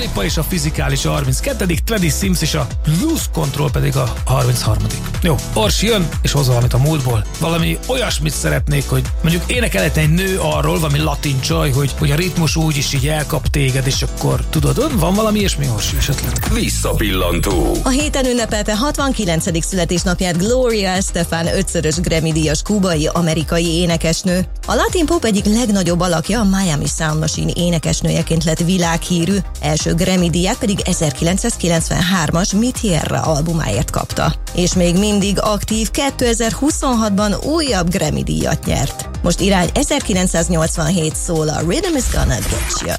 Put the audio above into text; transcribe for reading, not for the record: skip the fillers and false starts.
Lipa és a Fizikális a 32., Travis Sims és a Lose Control pedig a 33. Jó, Orsi jön és hoz valamit a múltból. Valami olyasmit szeretnék, hogy mondjuk énekelhet egy nő arról, valami latin csaj, hogy a ritmus úgy is így elkap téged, és akkor tudod, van valami ilyesmi, Orsi, esetleg? Visszapillantó. A héten ünnepelte 69. születésnapját Gloria Estefan, 5-szörös Grammy-díjas kubai-amerikai énekesnő. A latin pop egyik legnagyobb alakja, a Miami Sound Machine énekesnőjeként lett világhírű, első Grammy-díját pedig 1993-as Mi Tierra albumáért kapta. És még mindig aktív, 2026-ban újabb Grammy-díjat nyert. Most irány 1987 szól, a Rhythm is Gonna Get Ya.